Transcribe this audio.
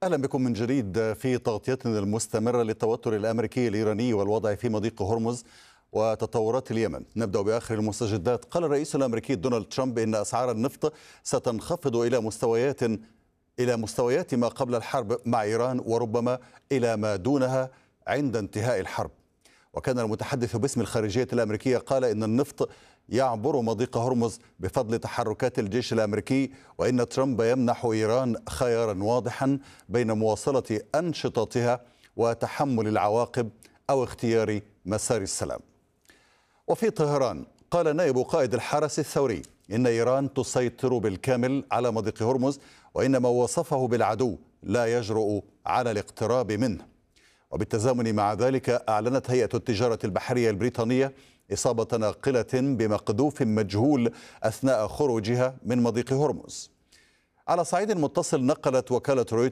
أهلا بكم من جديد في تغطيتنا المستمرة للتوتر الأمريكي الإيراني والوضع في مضيق هرمز وتطورات اليمن. نبدأ بآخر المستجدات. قال الرئيس الأمريكي دونالد ترامب إن أسعار النفط ستنخفض إلى مستويات ما قبل الحرب مع إيران، وربما إلى ما دونها عند انتهاء الحرب. وكان المتحدث باسم الخارجية الأمريكية قال إن النفط يعبر مضيق هرمز بفضل تحركات الجيش الأمريكي، وإن ترامب يمنح إيران خيارا واضحا بين مواصلة أنشطتها وتحمل العواقب أو اختيار مسار السلام. وفي طهران قال نائب قائد الحرس الثوري إن إيران تسيطر بالكامل على مضيق هرمز، وإن ما وصفه بالعدو لا يجرؤ على الاقتراب منه. وبالتزامن مع ذلك أعلنت هيئة التجارة البحرية البريطانية إصابة ناقلة بمقذوف مجهول أثناء خروجها من مضيق هرمز. على صعيد متصل، نقلت وكالة رويترز